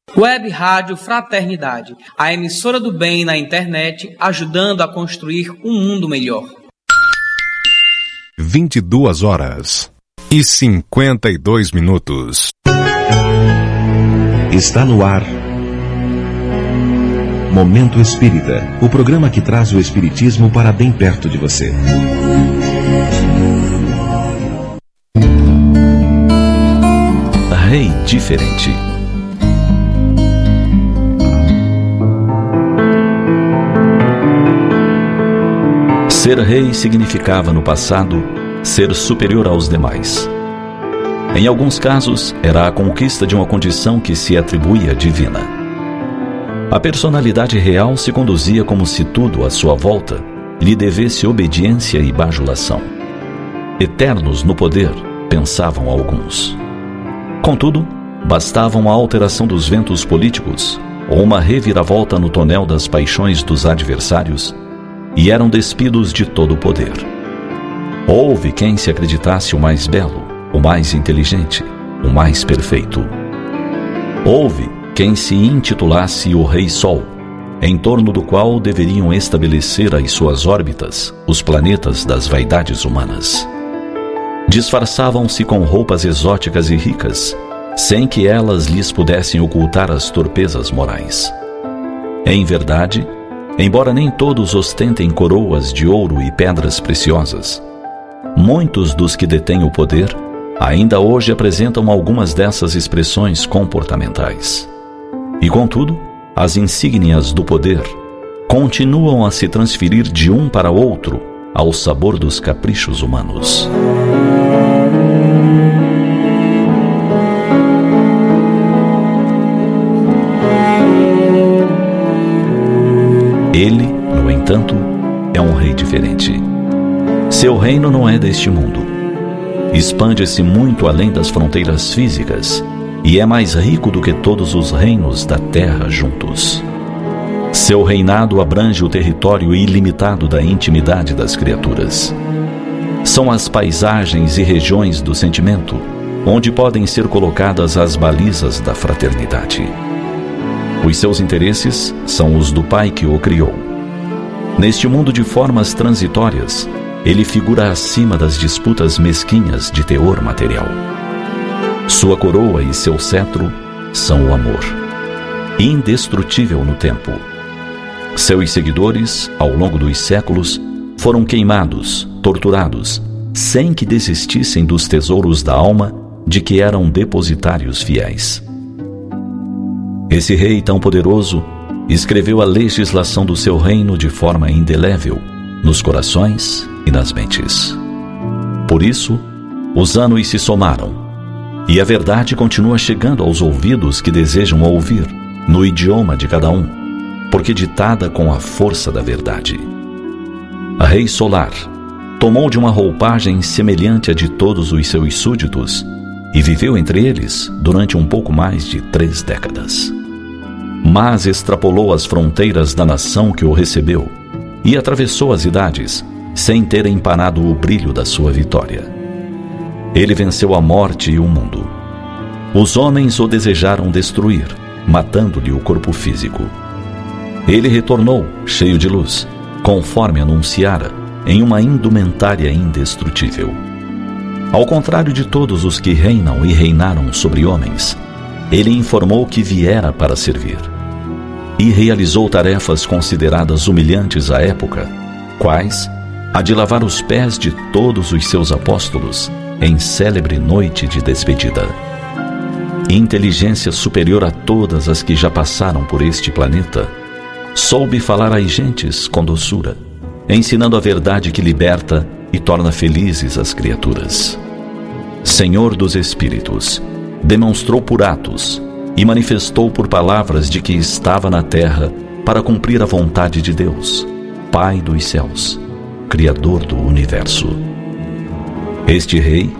Web Rádio Fraternidade, a emissora do bem na internet, ajudando a construir um mundo melhor. 22h52. Está no ar Momento Espírita, o programa que traz o espiritismo para bem perto de você. Rei diferente. Ser rei significava no passado ser superior aos demais. Em alguns casos, era a conquista de uma condição que se atribuía divina. A personalidade real se conduzia como se tudo à sua volta lhe devesse obediência e bajulação. Eternos no poder, pensavam alguns. Contudo, bastava uma alteração dos ventos políticos ou uma reviravolta no tonel das paixões dos adversários e eram despidos de todo o poder. Houve quem se acreditasse o mais belo, o mais inteligente, o mais perfeito. Houve quem se intitulasse o Rei Sol, em torno do qual deveriam estabelecer as suas órbitas os planetas das vaidades humanas. Disfarçavam-se com roupas exóticas e ricas, sem que elas lhes pudessem ocultar as torpezas morais. Em verdade, embora nem todos ostentem coroas de ouro e pedras preciosas, muitos dos que detêm o poder ainda hoje apresentam algumas dessas expressões comportamentais. E, contudo, as insígnias do poder continuam a se transferir de um para outro ao sabor dos caprichos humanos. Ele, no entanto, é um rei diferente. Seu reino não é deste mundo. Expande-se muito além das fronteiras físicas e é mais rico do que todos os reinos da terra juntos. Seu reinado abrange o território ilimitado da intimidade das criaturas. São as paisagens e regiões do sentimento onde podem ser colocadas as balizas da fraternidade. Os seus interesses são os do Pai que o criou. Neste mundo de formas transitórias, ele figura acima das disputas mesquinhas de teor material. Sua coroa e seu cetro são o amor, indestrutível no tempo. Seus seguidores, ao longo dos séculos, foram queimados, torturados, sem que desistissem dos tesouros da alma de que eram depositários fiéis. Esse rei tão poderoso escreveu a legislação do seu reino de forma indelével nos corações e nas mentes. Por isso, os anos se somaram, e a verdade continua chegando aos ouvidos que desejam ouvir, no idioma de cada um, porque ditada com a força da verdade. A Rei Solar tomou de uma roupagem semelhante à de todos os seus súditos e viveu entre eles durante um pouco mais de 3 décadas. Mas extrapolou as fronteiras da nação que o recebeu e atravessou as idades, sem ter empanado o brilho da sua vitória. Ele venceu a morte e o mundo. Os homens o desejaram destruir, matando-lhe o corpo físico. Ele retornou, cheio de luz, conforme anunciara, em uma indumentária indestrutível. Ao contrário de todos os que reinam e reinaram sobre homens, ele informou que viera para servir. E realizou tarefas consideradas humilhantes à época, quais a de lavar os pés de todos os seus apóstolos em célebre noite de despedida. Inteligência superior a todas as que já passaram por este planeta, soube falar às gentes com doçura, ensinando a verdade que liberta e torna felizes as criaturas. Senhor dos Espíritos, demonstrou por atos e manifestou por palavras de que estava na terra para cumprir a vontade de Deus, Pai dos céus, Criador do universo. Este rei